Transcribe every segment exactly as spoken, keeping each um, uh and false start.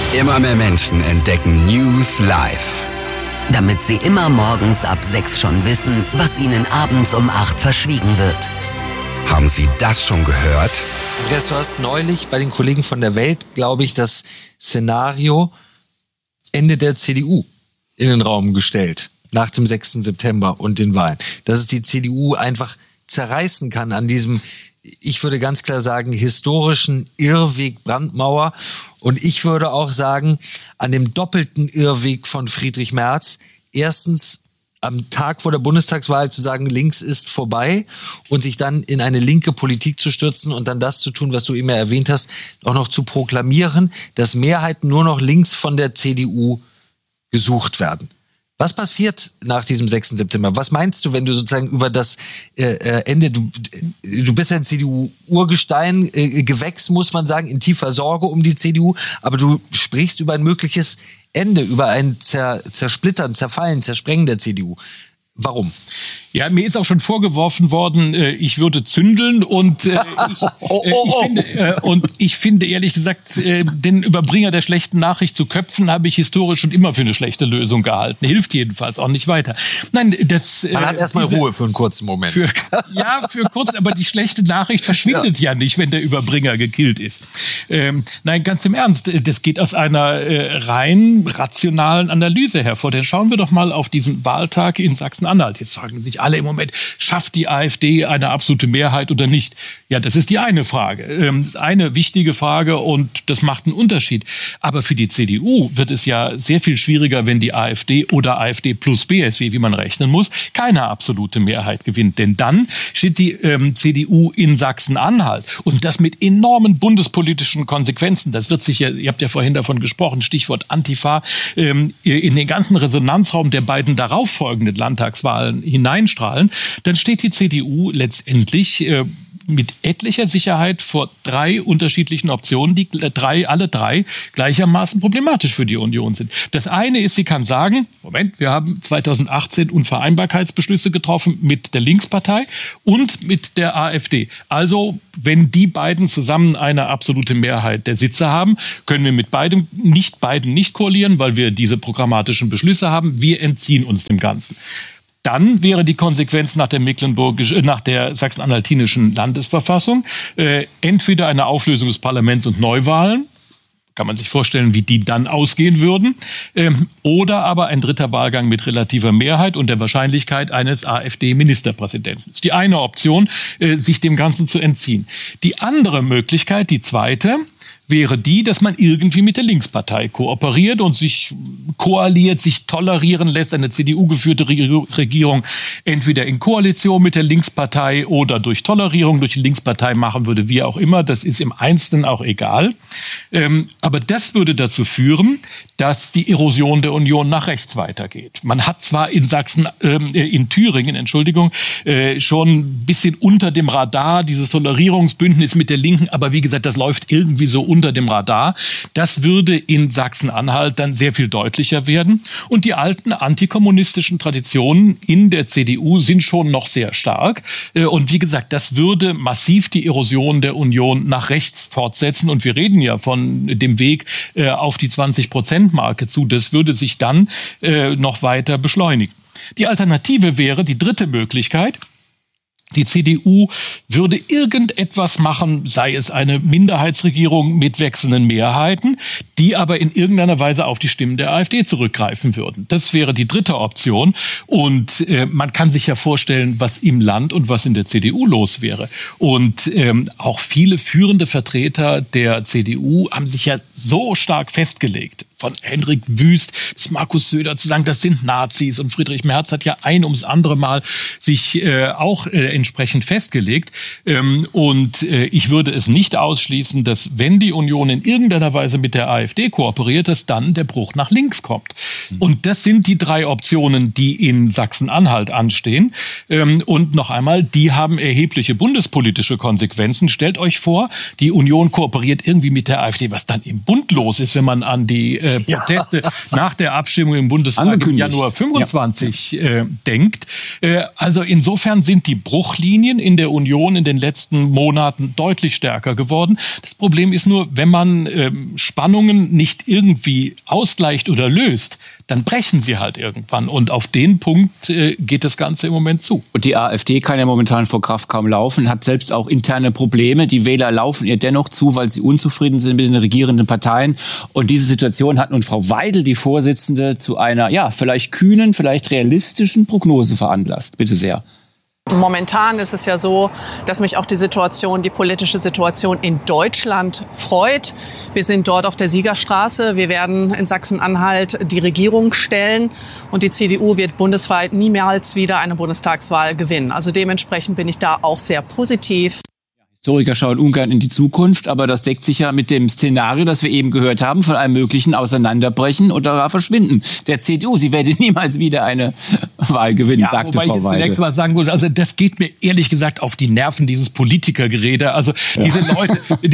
Immer mehr Menschen entdecken News live. Damit sie immer morgens ab sechs schon wissen, was ihnen abends um acht verschwiegen wird. Haben Sie das schon gehört? Andreas, du hast neulich bei den Kollegen von der Welt, glaube ich, das Szenario Ende der C D U in den Raum gestellt. Nach dem sechsten September und den Wahlen. Dass es die C D U einfach zerreißen kann an diesem, ich würde ganz klar sagen, historischen Irrweg Brandmauer. Und ich würde auch sagen, an dem doppelten Irrweg von Friedrich Merz. Erstens am Tag vor der Bundestagswahl zu sagen, links ist vorbei und sich dann in eine linke Politik zu stürzen und dann das zu tun, was du immer erwähnt hast, auch noch zu proklamieren, dass Mehrheiten nur noch links von der C D U gesucht werden. Was passiert nach diesem sechsten September? Was meinst du, wenn du sozusagen über das äh, Ende, du, du bist ein C D U-Urgestein, äh, Gewächs, muss man sagen, in tiefer Sorge um die C D U, aber du sprichst über ein mögliches Ende, über ein Zer, Zersplittern, Zerfallen, Zersprengen der C D U. Warum? Ja, mir ist auch schon vorgeworfen worden, äh, ich würde zündeln und äh, ich, äh, ich finde äh, und ich finde ehrlich gesagt, äh, den Überbringer der schlechten Nachricht zu köpfen, habe ich historisch schon immer für eine schlechte Lösung gehalten. Hilft jedenfalls auch nicht weiter. Nein, das man äh, hat erstmal Ruhe für einen kurzen Moment. Für, ja, für kurz, aber die schlechte Nachricht verschwindet ja, ja nicht, wenn der Überbringer gekillt ist. Ähm, nein, ganz im Ernst, das geht aus einer äh, rein rationalen Analyse hervor. Denn schauen wir doch mal auf diesen Wahltag in Sachsen-Anhalt. Jetzt fragen sich alle im Moment, schafft die AfD eine absolute Mehrheit oder nicht? Ja, das ist die eine Frage. Ähm, eine wichtige Frage und das macht einen Unterschied. Aber für die C D U wird es ja sehr viel schwieriger, wenn die AfD oder AfD plus B S W, wie man rechnen muss, keine absolute Mehrheit gewinnt. Denn dann steht die ähm, C D U in Sachsen-Anhalt und das mit enormen bundespolitischen Konsequenzen. Das wird sich ja, ihr habt ja vorhin davon gesprochen, Stichwort Antifa, ähm, in den ganzen Resonanzraum der beiden darauffolgenden Landtagswahlen hineinstrahlen. Dann steht die C D U letztendlich äh, mit etlicher Sicherheit vor drei unterschiedlichen Optionen, die drei, alle drei gleichermaßen problematisch für die Union sind. Das eine ist, sie kann sagen, Moment, wir haben zweitausendachtzehn Unvereinbarkeitsbeschlüsse getroffen mit der Linkspartei und mit der AfD. Also, wenn die beiden zusammen eine absolute Mehrheit der Sitze haben, können wir mit beidem nicht beiden nicht koalieren, weil wir diese programmatischen Beschlüsse haben. Wir entziehen uns dem Ganzen. Dann wäre die Konsequenz nach der Mecklenburgisch, nach der sachsen-anhaltinischen Landesverfassung äh, entweder eine Auflösung des Parlaments und Neuwahlen, kann man sich vorstellen, wie die dann ausgehen würden, ähm, oder aber ein dritter Wahlgang mit relativer Mehrheit und der Wahrscheinlichkeit eines AfD-Ministerpräsidenten. Das ist die eine Option, äh, sich dem Ganzen zu entziehen. Die andere Möglichkeit, die zweite, wäre die, dass man irgendwie mit der Linkspartei kooperiert und sich koaliert, sich tolerieren lässt, eine C D U-geführte Regierung entweder in Koalition mit der Linkspartei oder durch Tolerierung durch die Linkspartei machen würde, wie auch immer. Das ist im Einzelnen auch egal. Ähm, aber das würde dazu führen, dass die Erosion der Union nach rechts weitergeht. Man hat zwar in Sachsen, ähm, in Thüringen, Entschuldigung, äh, schon ein bisschen unter dem Radar dieses Tolerierungsbündnis mit der Linken, aber wie gesagt, das läuft irgendwie so unter unter dem Radar. Das würde in Sachsen-Anhalt dann sehr viel deutlicher werden. Und die alten antikommunistischen Traditionen in der C D U sind schon noch sehr stark. Und wie gesagt, das würde massiv die Erosion der Union nach rechts fortsetzen. Und wir reden ja von dem Weg auf die zwanzig-Prozent-Marke zu. Das würde sich dann noch weiter beschleunigen. Die Alternative wäre, die dritte Möglichkeit, die C D U würde irgendetwas machen, sei es eine Minderheitsregierung mit wechselnden Mehrheiten, die aber in irgendeiner Weise auf die Stimmen der AfD zurückgreifen würden. Das wäre die dritte Option. Und äh, man kann sich ja vorstellen, was im Land und was in der C D U los wäre. Und ähm, auch viele führende Vertreter der C D U haben sich ja so stark festgelegt, von Hendrik Wüst bis Markus Söder zu sagen, das sind Nazis. Und Friedrich Merz hat ja ein ums andere Mal sich äh, auch äh, entsprechend festgelegt. Ähm, und äh, ich würde es nicht ausschließen, dass wenn die Union in irgendeiner Weise mit der AfD kooperiert, dass dann der Bruch nach links kommt. Mhm. Und das sind die drei Optionen, die in Sachsen-Anhalt anstehen. Ähm, und noch einmal, die haben erhebliche bundespolitische Konsequenzen. Stellt euch vor, die Union kooperiert irgendwie mit der AfD, was dann im Bund los ist, wenn man an die äh, Proteste ja. nach der Abstimmung im Bundestag im Januar fünfundzwanzig ja. äh, denkt. Äh, also insofern sind die Bruchlinien in der Union in den letzten Monaten deutlich stärker geworden. Das Problem ist nur, wenn man äh, Spannungen nicht irgendwie ausgleicht oder löst, dann brechen sie halt irgendwann. Und auf den Punkt äh, geht das Ganze im Moment zu. Und die AfD kann ja momentan vor Kraft kaum laufen, hat selbst auch interne Probleme. Die Wähler laufen ihr dennoch zu, weil sie unzufrieden sind mit den regierenden Parteien. Und diese Situation hat nun Frau Weidel, die Vorsitzende, zu einer, ja, vielleicht kühnen, vielleicht realistischen Prognose veranlasst. Bitte sehr. Momentan ist es ja so, dass mich auch die Situation, die politische Situation in Deutschland freut. Wir sind dort auf der Siegerstraße. Wir werden in Sachsen-Anhalt die Regierung stellen und die C D U wird bundesweit niemals wieder eine Bundestagswahl gewinnen. Also dementsprechend bin ich da auch sehr positiv. Historiker schauen ungern in die Zukunft, aber das deckt sich ja mit dem Szenario, das wir eben gehört haben, von einem möglichen Auseinanderbrechen oder gar Verschwinden der C D U. Sie werde niemals wieder eine Wahl gewinnen, ja, sagte wobei Frau ich jetzt Weidel. zunächst mal sagen muss, also das geht mir ehrlich gesagt auf die Nerven, dieses Politikergerede. Also ja. diese Leute,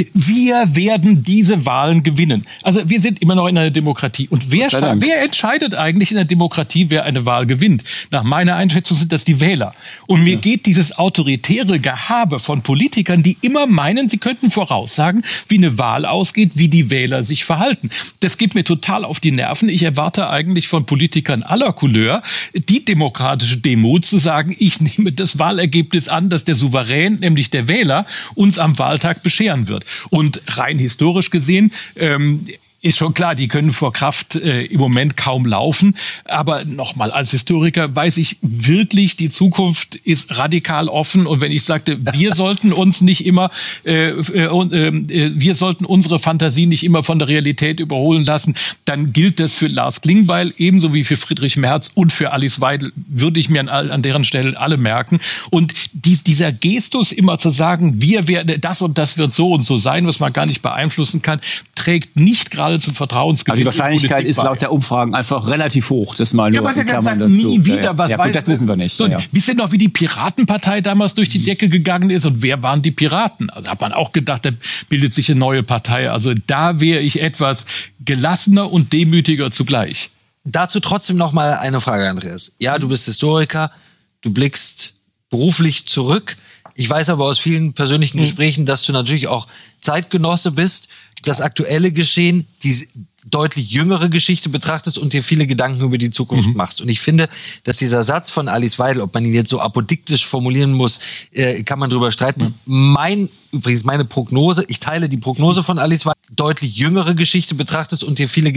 wir werden diese Wahlen gewinnen. Also wir sind immer noch in einer Demokratie. Und wer, wer entscheidet eigentlich in der Demokratie, wer eine Wahl gewinnt? Nach meiner Einschätzung sind das die Wähler. Und mir ja. geht dieses autoritäre Gehabe von Politikern, die immer meinen, sie könnten voraussagen, wie eine Wahl ausgeht, wie die Wähler sich verhalten. Das geht mir total auf die Nerven. Ich erwarte eigentlich von Politikern aller Couleur die demokratische Demut zu sagen, ich nehme das Wahlergebnis an, das der Souverän, nämlich der Wähler, uns am Wahltag bescheren wird. Und rein historisch gesehen, ähm, ist schon klar, die können vor Kraft äh, im Moment kaum laufen. Aber nochmal, als Historiker weiß ich wirklich, die Zukunft ist radikal offen. Und wenn ich sagte, wir sollten uns nicht immer, äh, äh, äh, wir sollten unsere Fantasie nicht immer von der Realität überholen lassen, dann gilt das für Lars Klingbeil ebenso wie für Friedrich Merz und für Alice Weidel, würde ich mir an, an deren Stelle alle merken. Und die, dieser Gestus immer zu sagen, wir werden, das und das wird so und so sein, was man gar nicht beeinflussen kann, trägt nicht gerade zum Vertrauensgewinn. Aber die Wahrscheinlichkeit ist laut der Umfragen einfach relativ hoch. Das mal nur ja, was in Klammern sagt, dazu. Nie wieder, ja, was ja, weiß gut, das wissen wir nicht. So, ja. Wisst ihr noch, wie die Piratenpartei damals durch die Decke gegangen ist und wer waren die Piraten? Also hat man auch gedacht, da bildet sich eine neue Partei. Also da wäre ich etwas gelassener und demütiger zugleich. Dazu trotzdem noch mal eine Frage, Andreas. Ja, du bist Historiker, du blickst beruflich zurück. Ich weiß aber aus vielen persönlichen Gesprächen, dass du natürlich auch Zeitgenosse bist, das aktuelle Geschehen, die deutlich jüngere Geschichte betrachtest und dir viele Gedanken über die Zukunft mhm. machst. Und ich finde, dass dieser Satz von Alice Weidel, ob man ihn jetzt so apodiktisch formulieren muss, äh, kann man drüber streiten. Mhm. Mein, übrigens meine Prognose, ich teile die Prognose von Alice Weidel, deutlich jüngere Geschichte betrachtest und dir viele